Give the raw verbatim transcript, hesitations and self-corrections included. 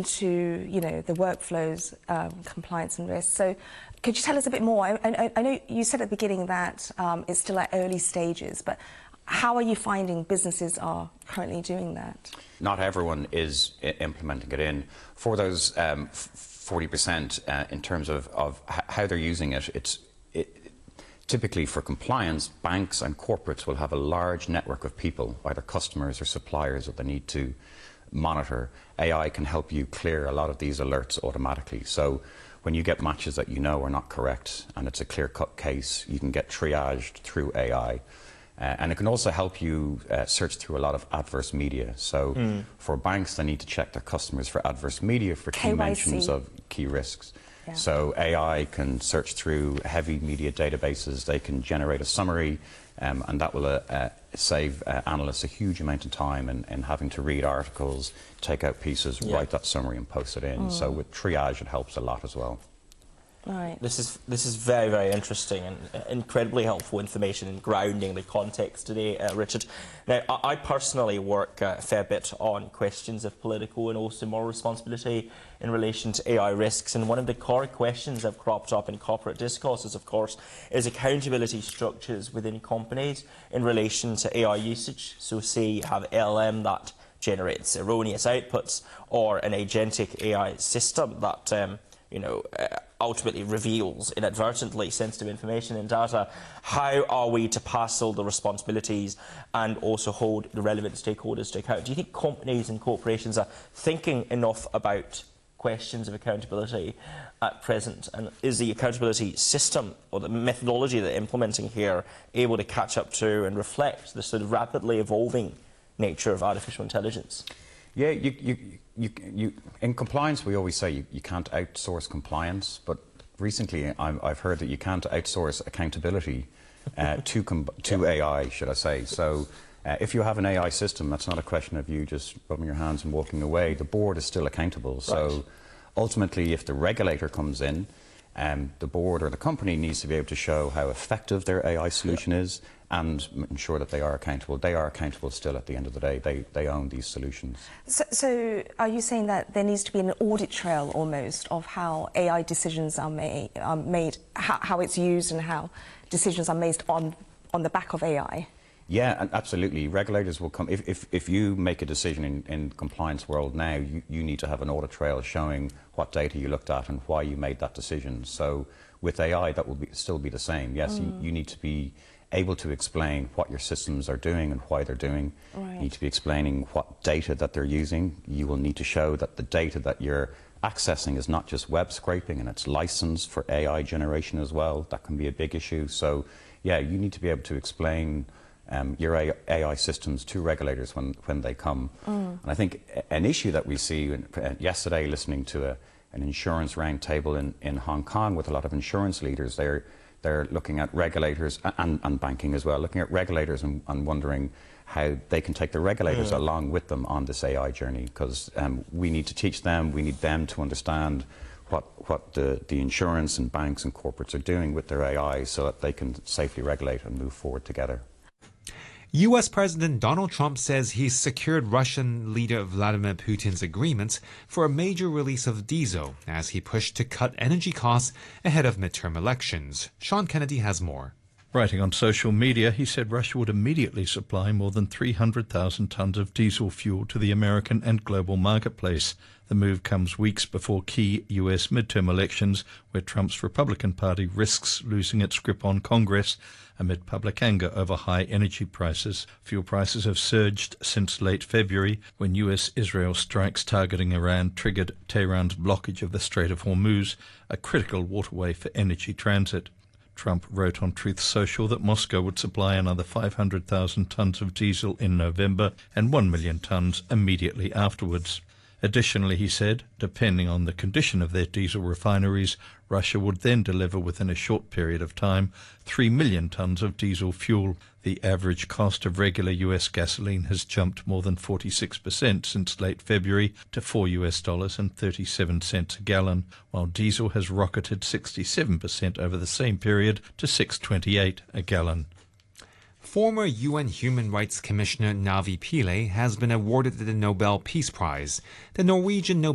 into, you know, the workflows, um, compliance and risk. So could you tell us a bit more? I, I, I know you said at the beginning that um, it's still at early stages, but how are you finding businesses are currently doing that? Not everyone is I- implementing it in. For those um, forty percent uh, in terms of, of h- how they're using it, it's it, typically for compliance, banks and corporates will have a large network of people, either customers or suppliers, that they need to monitor. A I can help you clear a lot of these alerts automatically. So when you get matches that you know are not correct and it's a clear-cut case, you can get triaged through A I. Uh, and it can also help you uh, search through a lot of adverse media. So mm. for banks, they need to check their customers for adverse media for key K Y C. mentions of key risks. Yeah. So A I can search through heavy media databases. They can generate a summary, um, and that will uh, uh, save uh, analysts a huge amount of time in, in having to read articles, take out pieces, yeah. write that summary and post it in. Mm. So with triage, it helps a lot as well. Right. This is this is very, very interesting and incredibly helpful information in grounding the context today, uh, Richard. Now, I, I personally work uh, a fair bit on questions of political and also moral responsibility in relation to A I risks, and one of the core questions that have cropped up in corporate discourses, of course, is accountability structures within companies in relation to A I usage. So say you have L M that generates erroneous outputs, or an agentic A I system that um, you know, uh, ultimately reveals inadvertently sensitive information and data. How are we to pass all the responsibilities and also hold the relevant stakeholders to account? Do you think companies and corporations are thinking enough about questions of accountability at present? And is the accountability system or the methodology that they're implementing here able to catch up to and reflect the sort of rapidly evolving nature of artificial intelligence? Yeah, you, you, you, you, in compliance, we always say you, you can't outsource compliance, but recently I'm, I've heard that you can't outsource accountability uh, to, com to yeah. A I, should I say. So uh, if you have an A I system, that's not a question of you just rubbing your hands and walking away. The board is still accountable. Right. So ultimately, if the regulator comes in, um, the board or the company needs to be able to show how effective their A I solution yeah. is, and ensure that they are accountable. They are accountable still at the end of the day. They, they own these solutions. So, so are you saying that there needs to be an audit trail almost of how A I decisions are made, are made how, how it's used and how decisions are made on, on the back of A I? Yeah, and absolutely. Regulators will come. If, if, if you make a decision in, in compliance world now, you, you need to have an audit trail showing what data you looked at and why you made that decision. So with A I, that will be, still be the same. Yes, mm. you, you need to be able to explain what your systems are doing and why they're doing. Right. You need to be explaining what data that they're using. You will need to show that the data that you're accessing is not just web scraping, and it's licensed for A I generation as well. That can be a big issue. So, yeah, you need to be able to explain um, your A I systems to regulators when, when they come. Mm. And I think an issue that we see, uh, yesterday listening to a, an insurance roundtable in, in Hong Kong with a lot of insurance leaders, they're They're looking at regulators and, and banking as well, looking at regulators and, and wondering how they can take the regulators yeah. along with them on this A I journey, because um, we need to teach them, we need them to understand what, what the, the insurance and banks and corporates are doing with their A I so that they can safely regulate and move forward together. U S President Donald Trump says he's secured Russian leader Vladimir Putin's agreement for a major release of diesel as he pushed to cut energy costs ahead of midterm elections. Sean Kennedy has more. Writing on social media, he said Russia would immediately supply more than three hundred thousand tons of diesel fuel to the American and global marketplace. The move comes weeks before key U S midterm elections, where Trump's Republican Party risks losing its grip on Congress amid public anger over high energy prices. Fuel prices have surged since late February, when U S-Israel strikes targeting Iran triggered Tehran's blockage of the Strait of Hormuz, a critical waterway for energy transit. Trump wrote on Truth Social that Moscow would supply another five hundred thousand tons of diesel in November and one million tons immediately afterwards. Additionally, he said, depending on the condition of their diesel refineries, Russia would then deliver within a short period of time three million tons of diesel fuel. The average cost of regular U S gasoline has jumped more than forty-six percent since late February to four U S dollars and thirty-seven cents a gallon, while diesel has rocketed sixty-seven percent over the same period to six twenty-eight a gallon. Former U N Human Rights Commissioner Navi Pillay has been awarded the Nobel Peace Prize. The Norwegian Nobel